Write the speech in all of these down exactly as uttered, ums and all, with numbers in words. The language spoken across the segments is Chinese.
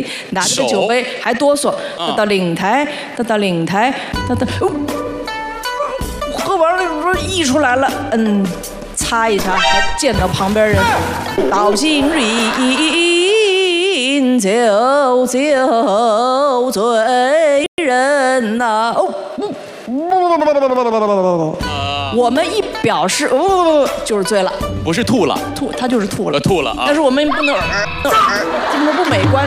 里拿着个酒杯还哆嗦，到到领台，到到领台，到到，哦，喝完了说溢出来了，嗯，擦一擦，还见到旁边人，倒行饮酒酒醉人呐，哦。我们一表示哦，就是醉了， 不是吐了， 吐他就是吐了， 吐了啊！ 但是我们不能，这么不美观，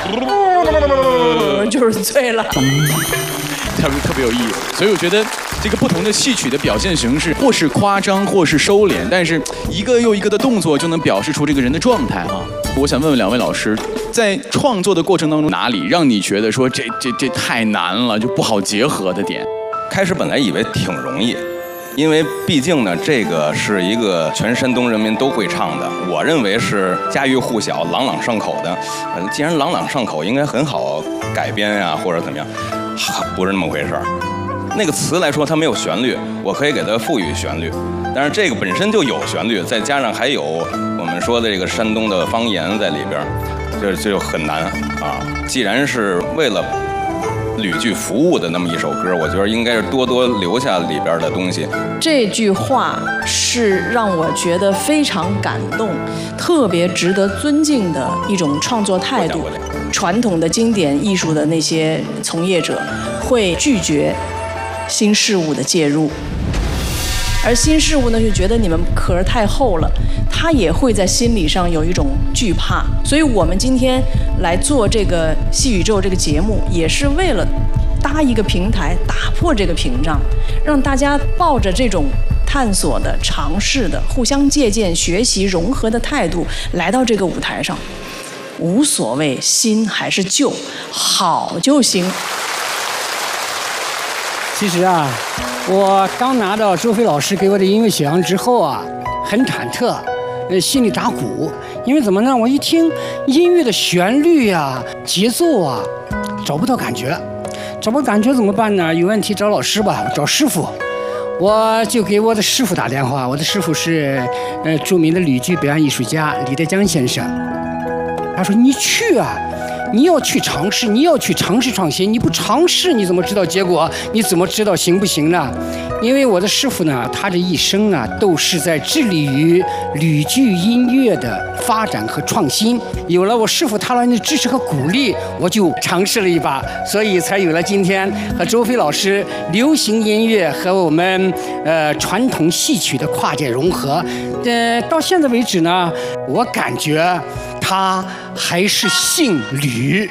哦，就是醉了， 特别特别有意义。所以我觉得这个不同的戏曲的表现形式，或是夸张，或是收敛，但是一个又一个的动作就能表示出这个人的状态啊。我想问问两位老师，在创作的过程当中，哪里让你觉得说这这这太难了，就不好结合的点？ 开始本来以为挺容易，因为毕竟呢，这个是一个全山东人民都会唱的，我认为是家喻户晓、朗朗上口的。呃，既然朗朗上口，应该很好改编呀、啊，或者怎么样，不是那么回事儿。那个词来说，它没有旋律，我可以给它赋予旋律，但是这个本身就有旋律，再加上还有我们说的这个山东的方言在里边，这这就很难啊。既然是为了吕剧服务的那么一首歌，我觉得应该是多多留下里边的东西。 这句话是让我觉得非常感动，特别值得尊敬的一种创作态度。传统的经典艺术的那些从业者会拒绝新事物的介入，而新事物呢，就觉得你们壳太厚了，他也会在心理上有一种惧怕。所以我们今天来做这个戏宇宙这个节目，也是为了搭一个平台，打破这个屏障，让大家抱着这种探索的、尝试的、互相借鉴、学习、融合的态度来到这个舞台上，无所谓新还是旧，好就行。 其实啊，我刚拿到周飞老师给我的音乐写样之后啊，很忐忑，呃，心里打鼓。因为怎么呢？我一听音乐的旋律啊、节奏啊，找不到感觉，找不到感觉怎么办呢？有问题找老师吧，找师傅。我就给我的师傅打电话，我的师傅是呃著名的吕剧表演艺术家李德江先生。他说：“你去啊。”你要去尝试，你要去尝试创新。你不尝试，你怎么知道结果？你怎么知道行不行呢？因为我的师傅呢，他这一生啊，都是在致力于吕剧音乐的发展和创新。有了我师傅他人的支持和鼓励，我就尝试了一把，所以才有了今天和周飞老师流行音乐和我们呃传统戏曲的跨界融合。呃，到现在为止呢，我感觉他还是姓吕。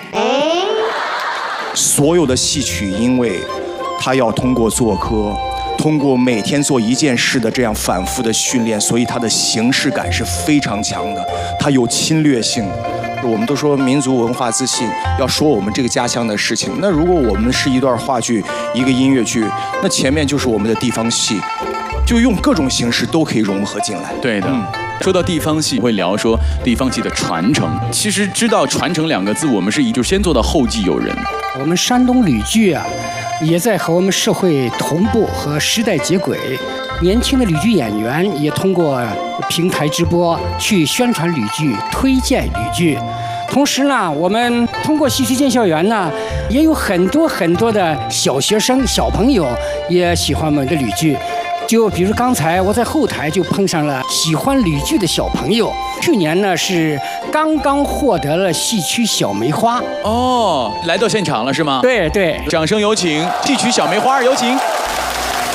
所有的戏曲，因为他要通过做科，通过每天做一件事的这样反复的训练，所以它的形式感是非常强的，它有侵略性。我们都说民族文化自信，要说我们这个家乡的事情。那如果我们是一段话剧，一个音乐剧，那前面就是我们的地方戏，就用各种形式都可以融合进来。 对的。嗯，说到地方戏，会聊说地方戏的传承。其实知道传承两个字，我们是就先做到后继有人。 我们山东吕剧啊，也在和我们社会同步和时代接轨。年轻的吕剧演员也通过平台直播去宣传吕剧，推荐吕剧。同时呢，我们通过戏曲进校园呢，也有很多很多的小学生、小朋友也喜欢我们的吕剧。就比如刚才我在后台就碰上了喜欢吕剧的小朋友，去年呢是刚刚获得了戏曲小梅花。 哦，来到现场了是吗？ 对对， 掌声有请戏曲小梅花，有请。